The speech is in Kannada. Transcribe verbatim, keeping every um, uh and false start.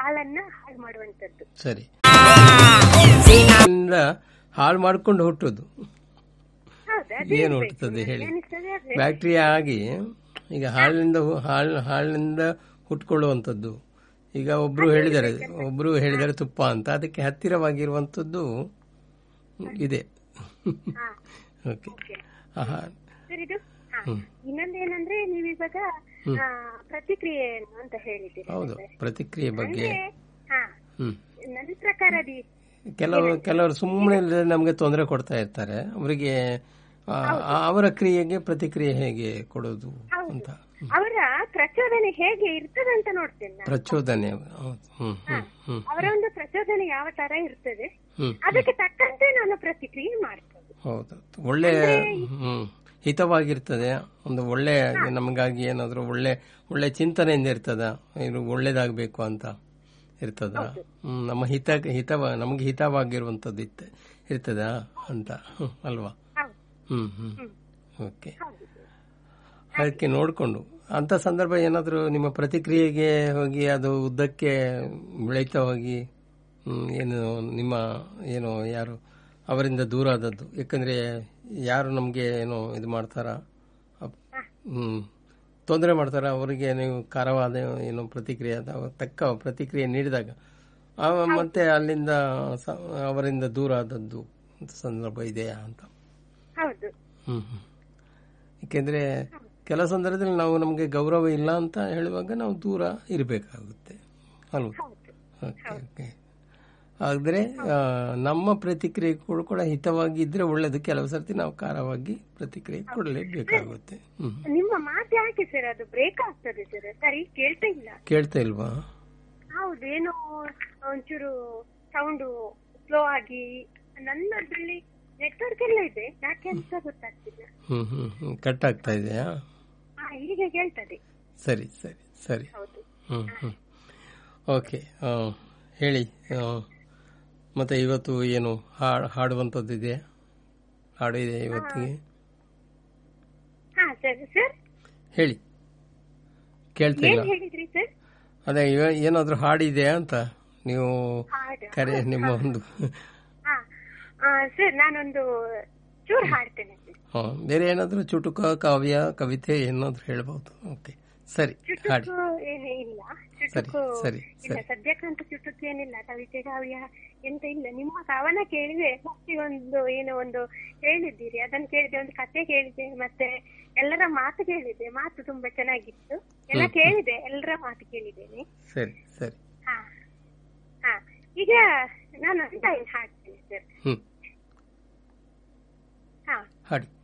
ಹಾಲನ್ನ ಹಾಳು ಮಾಡುವಂತದ್ದು. ಸರಿ, ಹಾಳು ಮಾಡ್ಕೊಂಡು ಹುಟ್ಟುದು ಏನು ಹುಟ್ಟುತ್ತದೆ ಹೇಳಿ? ಬ್ಯಾಕ್ಟೀರಿಯಾ ಆಗಿ ಈಗ ಹಾಲಿನಿಂದ ಹಾಲ್ ಹಾಲಿನಿಂದ ಹುಟ್ಕೊಳ್ಳುವಂಥದ್ದು. ಈಗ ಒಬ್ರು ಹೇಳಿದ್ದಾರೆ ಒಬ್ರು ಹೇಳಿದ್ದಾರೆ ತುಪ್ಪ ಅಂತ, ಅದಕ್ಕೆ ಹತ್ತಿರವಾಗಿರುವಂಥದ್ದು ಇದೆ. ಓಕೆ, ಇನ್ನೊಂದೇನಂದ್ರೆ ನೀವಿವಾಗ ಪ್ರತಿಕ್ರಿಯೆ ಅಂತ ಹೇಳಿದ್ದೀರಿ. ಹೌದು, ಪ್ರತಿಕ್ರಿಯೆ ಬಗ್ಗೆ ನನ್ನ ಪ್ರಕಾರ ಕೆಲವರು ಕೆಲವರು ಸುಮ್ಮನೆ ನಮಗೆ ತೊಂದರೆ ಕೊಡ್ತಾ ಇರ್ತಾರೆ. ಅವರಿಗೆ ಅವರ ಕ್ರಿಯೆಗೆ ಪ್ರತಿಕ್ರಿಯೆ ಹೇಗೆ ಕೊಡೋದು ಅಂತ, ಅವರ ಪ್ರಚೋದನೆ ಹೇಗೆ ಇರ್ತದೆ ಅಂತ ನೋಡ್ತೇನೆ. ಪ್ರಚೋದನೆ ಅವರ ಒಂದು ಪ್ರಚೋದನೆ ಯಾವ ತರ ಇರ್ತದೆ ಅದಕ್ಕೆ ತಕ್ಕಂತೆ ನಾನು ಪ್ರತಿಕ್ರಿಯೆ ಮಾಡ್ತೇನೆ. ಹೌದು, ಒಳ್ಳೆ ಹಿತವಾಗಿರ್ತದೆ. ಒಂದು ಒಳ್ಳೆ ನಮಗಾಗಿ ಏನಾದ್ರು ಒಳ್ಳೆ ಒಳ್ಳೆ ಚಿಂತನೆಯಿಂದ ಇರ್ತದ, ಇದು ಒಳ್ಳೇದಾಗಬೇಕು ಅಂತ ಇರ್ತದ, ನಮ್ಮ ಹಿತ ಹಿತವ ನಮ್ಗೆ ಹಿತವಾಗಿರುವಂತದ್ದು ಇರ್ತದ ಅಂತ ಅಲ್ವಾ? ಹ್ಮ್ ಹ್ಮ್ ಓಕೆ. ಅದಕ್ಕೆ ನೋಡ್ಕೊಂಡು ಅಂತ ಸಂದರ್ಭ ಏನಾದ್ರು ನಿಮ್ಮ ಪ್ರತಿಕ್ರಿಯೆಗೆ ಹೋಗಿ ಅದು ಉದ್ದಕ್ಕೆ ಬೆಳೀತಾ ಹೋಗಿ ಏನು ನಿಮ್ಮ ಏನೋ ಯಾರು ಅವರಿಂದ ದೂರ ಆದದ್ದು, ಯಾಕಂದ್ರೆ ಯಾರು ನಮ್ಗೆ ಏನೋ ಇದು ಮಾಡ್ತಾರ, ಹ್ಮ್ ತೊಂದರೆ ಮಾಡ್ತಾರ, ಅವರಿಗೆ ನೀವು ಖಾರವಾದ ಏನೋ ಪ್ರತಿಕ್ರಿಯೆ ತಕ್ಕ ಪ್ರತಿಕ್ರಿಯೆ ನೀಡಿದಾಗ ಮತ್ತೆ ಅಲ್ಲಿಂದ ಅವರಿಂದ ದೂರ ಆದದ್ದು ಸಂದರ್ಭ ಇದೆಯಾ ಅಂತ. ಹ್ಮ್ ಹ್ಮ್ ಯಾಕೆಂದ್ರೆ ಕೆಲ ಸಂದರ್ಭದಲ್ಲಿ ನಾವು ನಮ್ಗೆ ಗೌರವ ಇಲ್ಲ ಅಂತ ಹೇಳುವಾಗ ನಾವು ದೂರ ಇರಬೇಕಾಗುತ್ತೆ ಅಲ್ವಾ? Okay okay. ಆದ್ರೆ ನಮ್ಮ ಪ್ರತಿಕ್ರಿಯೆ ಕೂಡ ಹಿತವಾಗಿ ಇದ್ರೆ ಒಳ್ಳೇದು. ಕೆಲವು ಸರ್ತಿ ನಾವು ಖಾರವಾಗಿ ಪ್ರತಿಕ್ರಿಯೆ ಕೊಡಲೇಬೇಕಾಗುತ್ತೆ. ನಿಮ್ಮ ಮಾತು ಯಾಕೆ ಸರ್ ಅದು ಬ್ರೇಕ್ ಆಗ್ತದೆ ಸರ್? ಸರಿ ಕೇಳ್ತಾ ಇಲ್ಲ. ಕೇಳ್ತಾ ಇಲ್ವಾ? ಹೌದು, ಏನೋ ಒಂಚೂರು ಸೌಂಡ್ ಸ್ಲೋ ಆಗಿ. ನನ್ನದ್ರಲ್ಲಿ ನೆಟ್ವರ್ಕ್ ಎಲ್ಲ ಇದೆ, ಯಾಕೆ ಅಂತ ಗೊತ್ತಾಗ್ತಿಲ್ಲ. ಹ್ಮ್ ಹ್ಮ್ ಕಟ್ ಆಗ್ತಾ ಇದೆಯಾ? ಈಗ ಕೇಳ್ತದೆ. ಸರಿ ಸರಿ ಸರಿ. ಹ್ಮ್ ಹ್ಮ್ ಓಕೆ, ಹೇಳಿ. ಮತ್ತೆ ಇವತ್ತು ಏನು ಹಾಡುವಂತದ್ದು ಇದೆ? ಹಾಡು ಇದೆ ಇವತ್ತಿಗೆ? ಹೇಳಿ, ಕೇಳ್ತಾ ಇಲ್ಲ. ಅದೇ ಏನಾದ್ರು ಹಾಡಿದೆಯಾ ಅಂತ ನೀವು ಕರೆ ನಿಮ್ಮ ಒಂದು ಸರ್ ನಾನೊಂದು ಚೂರು ಹಾಡ್ತೇನೆ. ಬೇರೆ ಏನಾದ್ರು ಚುಟುಕ, ಕಾವ್ಯ, ಕವಿತೆ ಏನಾದ್ರು ಹೇಳ್ಬಹುದು? ಓಕೆ ಸರಿ, ಹಾಡಿ. ಇಲ್ಲ ಚುಟುಕು ಇಲ್ಲ, ಸದ್ಯಕ್ಕಂತೂ ಚುಟುಕು ಏನಿಲ್ಲ, ಕವಿತೆ ಕಾವ್ಯ ಎಂತ ಇಲ್ಲ. ನಿಮ್ಮ ಕವನ ಕೇಳಿದೆ, ಮತ್ತೆ ಒಂದು ಏನೋ ಒಂದು ಹೇಳಿದ್ದೀರಿ, ಅದನ್ನು ಕೇಳಿದೆ. ಒಂದು ಕತೆ ಕೇಳಿದೆ, ಮತ್ತೆ ಎಲ್ಲರ ಮಾತು ಕೇಳಿದೆ. ಮಾತು ತುಂಬಾ ಚೆನ್ನಾಗಿತ್ತು, ಎಲ್ಲ ಕೇಳಿದೆ, ಎಲ್ಲರ ಮಾತು ಕೇಳಿದ್ದೇನೆ. ಸರಿ ಸರಿ. ಹಾ ಹಾ ಈಗ ನಾನು ಹಾಡ್ತೇನೆ ಸರ್. ಹ್ಮ್ ಹಾ ಹಾಡಿ.